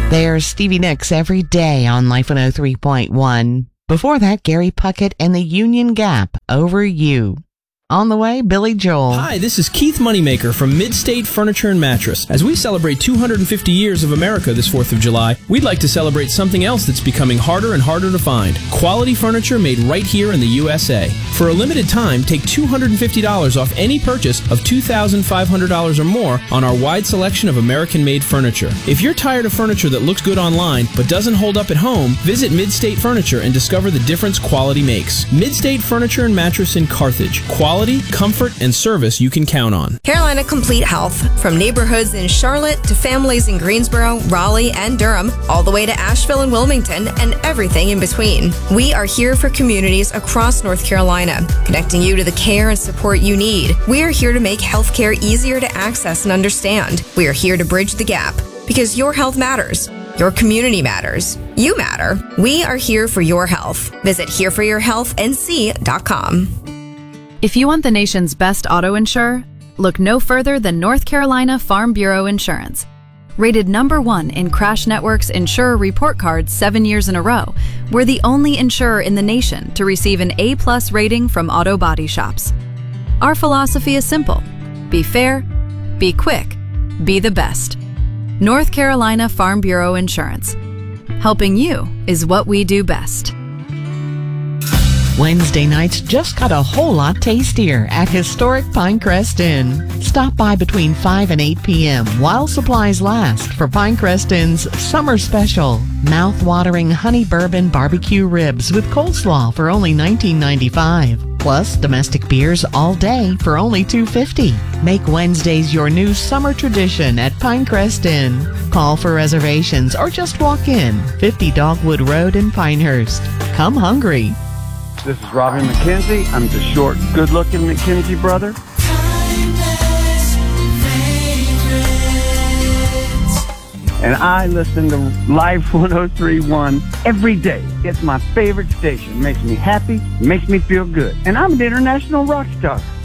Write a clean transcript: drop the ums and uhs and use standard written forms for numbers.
There's Stevie Nicks every day on Life 103.1. Before that, Gary Puckett and the Union Gap, Over You. On the way, Billy Joel. Hi, this is Keith Moneymaker from Midstate Furniture and Mattress. As we celebrate 250 years of America this 4th of July, we'd like to celebrate something else that's becoming harder and harder to find. Quality furniture made right here in the USA. For a limited time, take $250 off any purchase of $2,500 or more on our wide selection of American-made furniture. If you're tired of furniture that looks good online but doesn't hold up at home, visit Midstate Furniture and discover the difference quality makes. Midstate Furniture and Mattress in Carthage. Quality, comfort, and service you can count on. Carolina Complete Health. From neighborhoods in Charlotte to families in Greensboro, Raleigh, and Durham, all the way to Asheville and Wilmington, and everything in between. We are here for communities across North Carolina, connecting you to the care and support you need. We are here to make healthcare easier to access and understand. We are here to bridge the gap, because your health matters. Your community matters. You matter. We are here for your health. Visit hereforyourhealthnc.com. If you want the nation's best auto insurer, look no further than North Carolina Farm Bureau Insurance. Rated #1 in Crash Network's Insurer Report Card 7 years in a row, we're the only insurer in the nation to receive an A+ rating from auto body shops. Our philosophy is simple: be fair, be quick, be the best. North Carolina Farm Bureau Insurance. Helping you is what we do best. Wednesday nights just got a whole lot tastier at historic Pinecrest Inn. Stop by between 5 and 8 p.m. while supplies last for Pinecrest Inn's summer special. Mouth-watering honey bourbon barbecue ribs with coleslaw for only $19.95. Plus domestic beers all day for only $2.50. Make Wednesdays your new summer tradition at Pinecrest Inn. Call for reservations or just walk in. 50 Dogwood Road in Pinehurst. Come hungry. This is Robbie McKenzie. I'm the short, good-looking McKenzie brother. And I listen to Live 103.1 every day. It's my favorite station. It makes me happy. It makes me feel good. And I'm an international rock star.